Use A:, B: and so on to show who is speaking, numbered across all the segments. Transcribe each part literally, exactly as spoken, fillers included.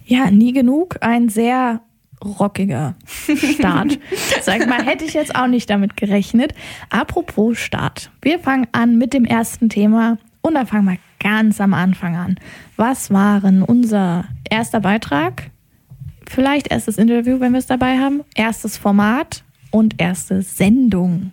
A: Ja, nie genug. Ein sehr rockiger Start. Sag mal, hätte ich jetzt auch nicht damit gerechnet. Apropos Start. Wir fangen an mit dem ersten Thema und da fangen wir ganz am Anfang an. Was waren unser erster Beitrag? Vielleicht erstes Interview, wenn wir es dabei haben. Erstes Format und erste Sendung.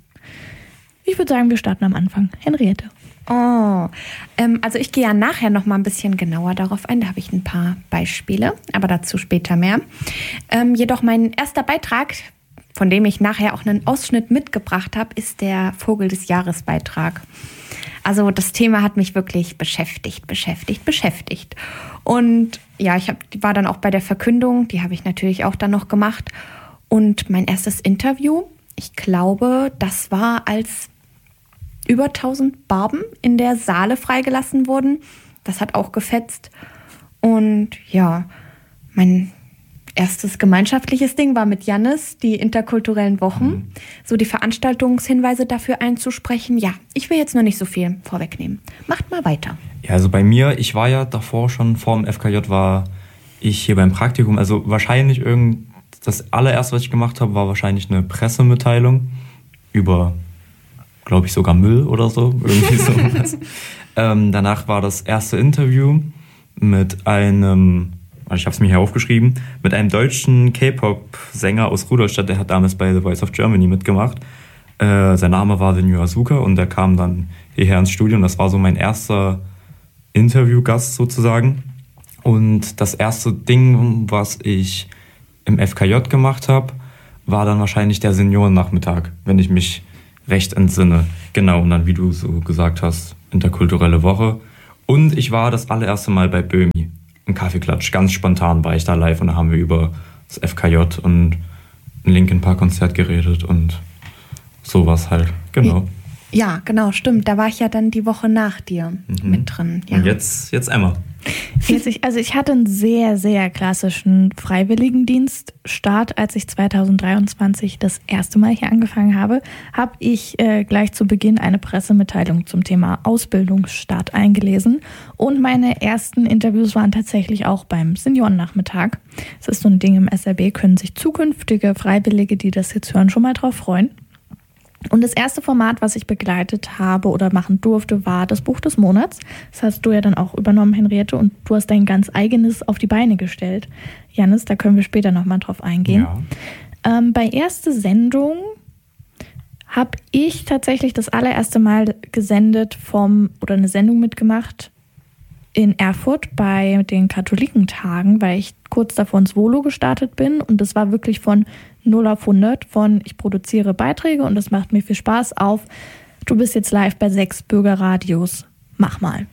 A: Ich würde sagen, wir starten am Anfang. Henriette.
B: Oh, ähm, also ich gehe ja nachher noch mal ein bisschen genauer darauf ein. Da habe ich ein paar Beispiele, aber dazu später mehr. Ähm, jedoch mein erster Beitrag, von dem ich nachher auch einen Ausschnitt mitgebracht habe, ist der Vogel des Jahres Beitrag. Also das Thema hat mich wirklich beschäftigt, beschäftigt, beschäftigt. Und ja, ich hab, war dann auch bei der Verkündung, die habe ich natürlich auch dann noch gemacht. Und mein erstes Interview, ich glaube, das war, als über tausend Barben in der Saale freigelassen wurden. Das hat auch gefetzt. Und ja, mein erstes gemeinschaftliches Ding war mit Jannis, die interkulturellen Wochen. Mhm. So die Veranstaltungshinweise dafür einzusprechen. Ja, ich will jetzt nur nicht so viel vorwegnehmen. Macht mal weiter.
C: Ja, also bei mir, ich war ja davor schon, vor dem F K J war ich hier beim Praktikum. Also wahrscheinlich irgend, das allererste, was ich gemacht habe, war wahrscheinlich eine Pressemitteilung über, glaube ich, sogar Müll oder so. Irgendwie sowas. ähm, danach war das erste Interview mit einem, ich habe es mir hier aufgeschrieben, mit einem deutschen K-Pop-Sänger aus Rudolstadt, der hat damals bei The Voice of Germany mitgemacht. Äh, sein Name war Senyu Asuka und der kam dann hierher ins Studio und das war so mein erster Interviewgast sozusagen. Und das erste Ding, was ich im F K J gemacht habe, war dann wahrscheinlich der Seniorennachmittag, wenn ich mich recht entsinne. Genau, und dann, wie du so gesagt hast, interkulturelle Woche. Und ich war das allererste Mal bei Böhmi im Kaffeeklatsch. Ganz spontan war ich da live und da haben wir über das F K J und ein Linkin Park Konzert geredet und sowas halt. Genau.
B: Ja, genau, stimmt. Da war ich ja dann die Woche nach dir mhm. mit drin. Ja.
C: Und jetzt, jetzt Emma.
A: Jetzt ich, also ich hatte einen sehr, sehr klassischen Freiwilligendienststart, als ich zweitausenddreiundzwanzig das erste Mal hier angefangen habe, habe ich äh, gleich zu Beginn eine Pressemitteilung zum Thema Ausbildungsstart eingelesen und meine ersten Interviews waren tatsächlich auch beim Seniorennachmittag. Das ist so ein Ding im S R B, können sich zukünftige Freiwillige, die das jetzt hören, schon mal drauf freuen. Und das erste Format, was ich begleitet habe oder machen durfte, war das Buch des Monats. Das hast du ja dann auch übernommen, Henriette, und du hast dein ganz eigenes auf die Beine gestellt. Jannis, da können wir später nochmal drauf eingehen. Ja. Ähm, bei erste Sendung habe ich tatsächlich das allererste Mal gesendet vom oder eine Sendung mitgemacht in Erfurt bei den Katholikentagen, weil ich kurz davor ins Volo gestartet bin und das war wirklich von null auf hundert, von ich produziere Beiträge und das macht mir viel Spaß auf, du bist jetzt live bei sechs Bürgerradios, mach mal.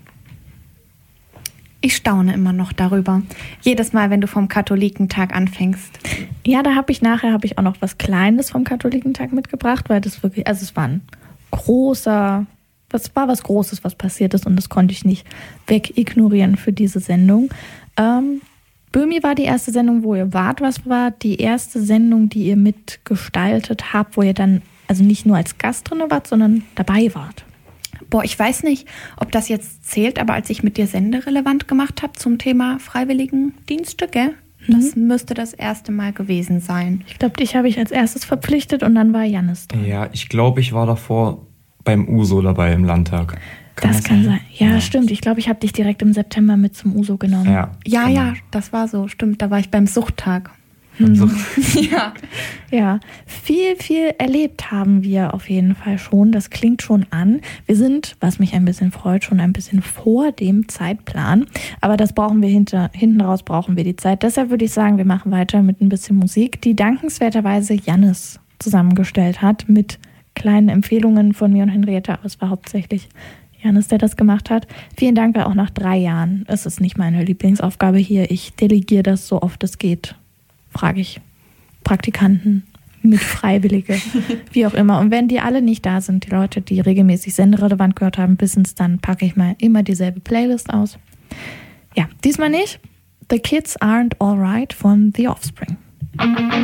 B: Ich staune immer noch darüber. Jedes Mal, wenn du vom Katholikentag anfängst.
A: Ja, da habe ich nachher habe ich auch noch was Kleines vom Katholikentag mitgebracht, weil das wirklich, also es war ein großer, das war was Großes, was passiert ist und das konnte ich nicht wegignorieren für diese Sendung. Ähm, Böhmi war die erste Sendung, wo ihr wart. Was war die erste Sendung, die ihr mitgestaltet habt, wo ihr dann also nicht nur als Gast drin wart, sondern dabei wart?
B: Boah, ich weiß nicht, ob das jetzt zählt, aber als ich mit dir senderelevant gemacht habe zum Thema Freiwilligendienste, gell? Mhm. Das müsste das erste Mal gewesen sein.
A: Ich glaube, dich habe ich als erstes verpflichtet und dann war Jannis dran.
C: Ja, ich glaube, ich war davor beim U S O dabei im Landtag.
A: Kann das, das kann sein. sein. Ja, ja, stimmt. Ich glaube, ich habe dich direkt im September mit zum U S O genommen.
B: Ja, ja, genau. ja, das war so. Stimmt, da war ich beim Suchttag.
A: Hm. Sucht. ja. ja, viel, viel erlebt haben wir auf jeden Fall schon. Das klingt schon an. Wir sind, was mich ein bisschen freut, schon ein bisschen vor dem Zeitplan. Aber das brauchen wir hinter, hinten raus brauchen wir die Zeit. Deshalb würde ich sagen, wir machen weiter mit ein bisschen Musik, die dankenswerterweise Jannis zusammengestellt hat mit kleinen Empfehlungen von mir und Henriette. Aber es war hauptsächlich Jannis, der das gemacht hat. Vielen Dank, weil auch nach drei Jahren ist es nicht meine Lieblingsaufgabe hier. Ich delegiere das so oft es geht. Frage ich Praktikanten, Mitfreiwillige, wie auch immer. Und wenn die alle nicht da sind, die Leute, die regelmäßig senderelevant gehört haben, wissen es, dann packe ich mal immer dieselbe Playlist aus. Ja, diesmal nicht. The Kids Aren't Alright von The Offspring.